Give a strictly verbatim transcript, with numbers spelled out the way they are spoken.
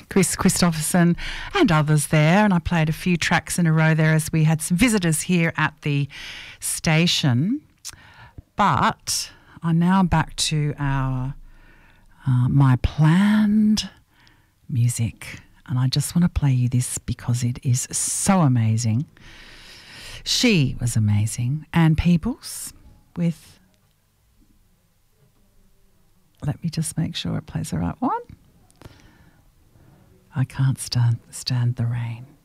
Chris Christopherson and others there, and I played a few tracks in a row there as we had some visitors here at the station. But I'm now back to our uh, my planned music, and I just want to play you this because it is so amazing. She was amazing. Ann Peebles with, let me just make sure it plays the right one. I can't stand, stand the rain.